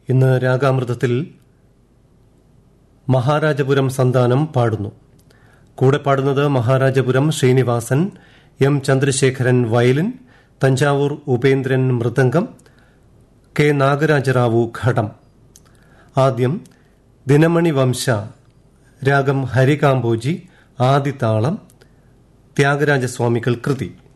ഇന്ന് രാഗാമൃതത്തിൽ മഹാരാജപുരം സന്താനം പാടുന്നു. കൂടെ പാടുന്നത് Maharajapuram Sreenivasan, M Chandrasekharan violin, Thanjavur Upendran mridangam, K നാഗരാജറാവു ഘടം. ആദ്യം ദിനമണി വംശ, രാഗം ഹരികാംബോജി, ആദിതാളം, ത്യാഗരാജസ്വാമികൾ കൃതി.